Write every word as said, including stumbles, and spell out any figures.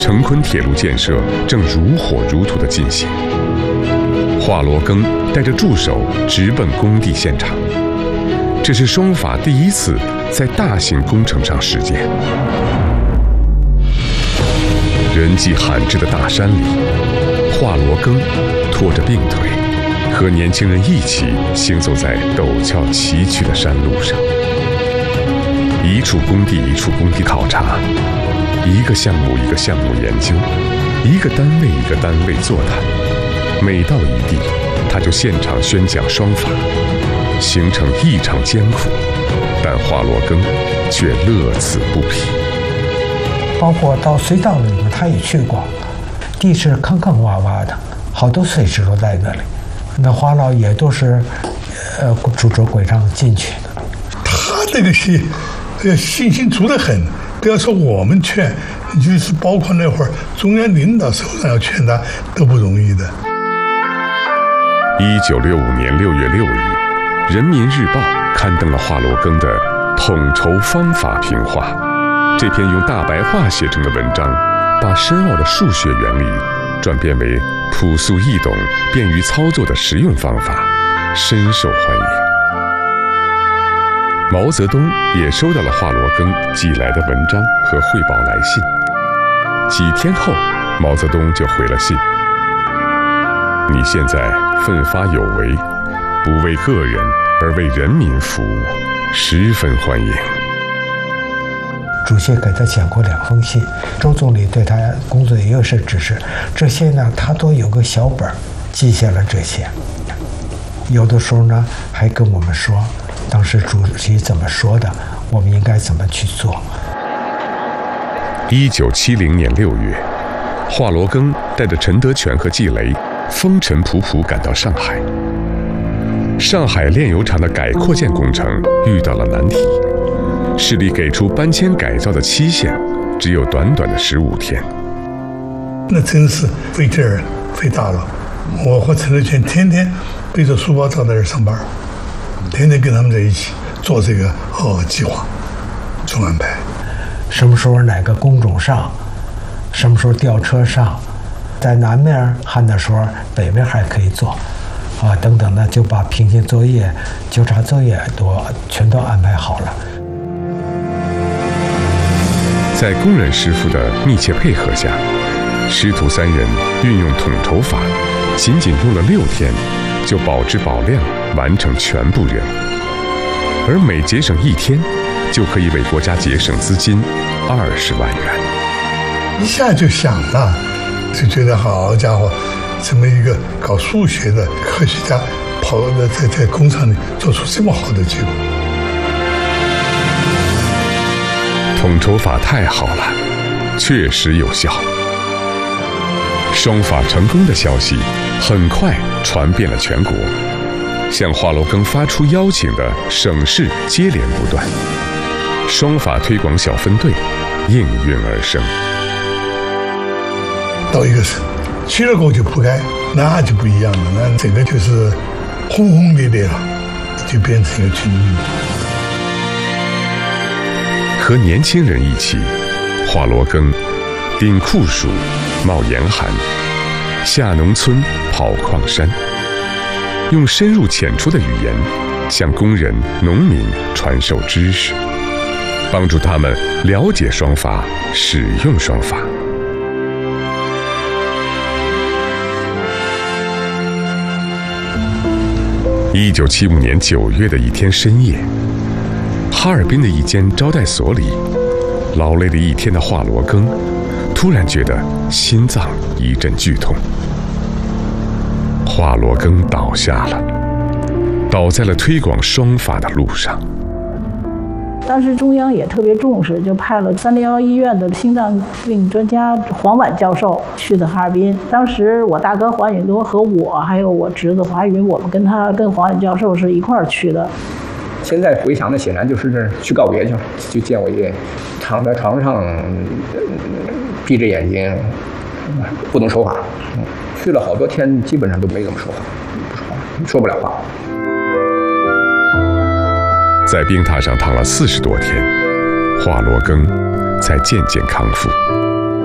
成昆铁路建设正如火如荼地进行。华罗庚带着助手直奔工地现场，这是双法第一次在大型工程上实践。人迹罕至的大山里，华罗庚拖着病腿，和年轻人一起行走在陡峭崎岖的山路上。一处工地一处工地考察，一个项目一个项目研究，一个单位一个单位座谈。每到一地，他就现场宣讲双法，行程异常艰苦，但华罗庚却乐此不疲。 包括到隧道里面，他也去过，地是坑坑洼洼的，好多碎石都在那里。那华老也都是，呃，拄着拐杖进去的。 他这个是，呃，信心足得很。不要说我们劝，就是包括那会儿中央领导首长要劝他，都不容易的。 一九六五年六月六日，《人民日报》刊登了华罗庚的《统筹方法评话》。这篇用大白话写成的文章，把深奥的数学原理转变为朴素易懂、便于操作的实用方法，深受欢迎。毛泽东也收到了华罗庚寄来的文章和汇报来信。几天后，毛泽东就回了信：“你现在奋发有为，不为个人而为人民服务，十分欢迎。” 主席给他写过两封信，周总理对他工作也有些指示，这些呢他都有个小本记下了这些。有的时候呢还跟我们说，当时主席怎么说的，我们应该怎么去做。 一九七零年六月，华罗庚带着陈德全和季雷风尘仆仆赶到上海。上海炼油厂的改扩建工程遇到了难题，市里给出搬迁改造的期限只有短短的十五天。 那真是费劲儿，费大了。我和陈德全天天背着书包站在这儿上班，天天跟他们在一起做这个哦计划，做安排。 什么时候哪个工种上，什么时候吊车上，在南面焊的时候，北面还可以做，啊等等的，就把平行作业、纠察作业都全都安排好了。 在工人师傅的密切配合下，师徒三人运用统筹法，仅仅用了六天，就保质保量完成全部任务，而每节省一天，就可以为国家节省资金二十万元。 一下就想了，就觉得好家伙，这么一个搞数学的科学家，跑到在在工厂里做出这么好的结果。 统筹法太好了，确实有效。双法成功的消息很快传遍了全国，向华罗庚发出邀请的省市接连不断，双法推广小分队应运而生。 到一个省，去了过就铺盖，那就不一样了，那整个就是轰轰烈烈了，就变成一个群运。 和年轻人一起，华罗庚顶酷暑、冒严寒，下农村、跑矿山，用深入浅出的语言向工人、农民传授知识，帮助他们了解双法，使用双法。一九七五年九月的一天深夜，哈尔滨的一间招待所里，劳累了一天的华罗庚突然觉得心脏一阵剧痛。华罗庚倒下了，倒在了推广双法的路上。 当时中央也特别重视，就派了三零幺医院的心脏病专家黄婉教授去的哈尔滨。当时我大哥黄允多和我还有我侄子华云，我们跟他跟黄婉教授是一块儿去的。 现在回想的显然就是去告别去了，就见我爷躺在床上，闭着眼睛，不能说话，去了好多天，基本上都没怎么说话，不说话，说不了话。 在病榻上躺了四十多天，华罗庚才渐渐康复。